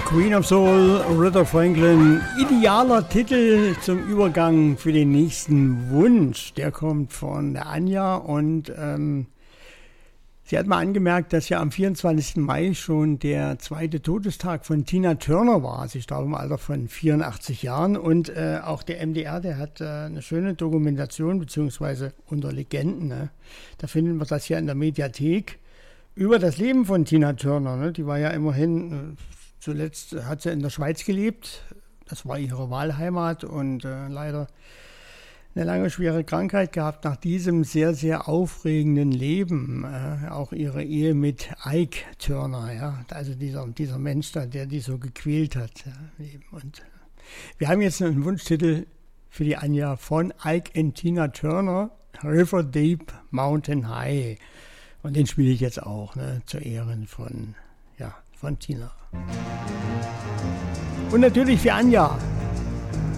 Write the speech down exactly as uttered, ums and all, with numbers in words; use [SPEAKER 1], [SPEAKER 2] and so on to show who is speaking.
[SPEAKER 1] Queen of Soul, Aretha Franklin, idealer Titel zum Übergang für den nächsten Wunsch. Der kommt von der Anja und ähm, sie hat mal angemerkt, dass ja am vierundzwanzigsten Mai schon der zweite Todestag von Tina Turner war. Sie starb im Alter von vierundachtzig Jahren und äh, auch der M D R, der hat äh, eine schöne Dokumentation, beziehungsweise unter Legenden, ne? Da finden wir das ja in der Mediathek, über das Leben von Tina Turner. Ne? Die war ja immerhin... Äh, Zuletzt hat sie in der Schweiz gelebt, das war ihre Wahlheimat und äh, leider eine lange schwere Krankheit gehabt nach diesem sehr, sehr aufregenden Leben. Äh, auch ihre Ehe mit Ike Turner, ja, also dieser, dieser Mensch da, der die so gequält hat. Ja, und wir haben jetzt einen Wunschtitel für die Anja von Ike und Tina Turner, River Deep Mountain High. Und den spiele ich jetzt auch, ne, zu Ehren von, ja, von Tina. Und natürlich für Anja.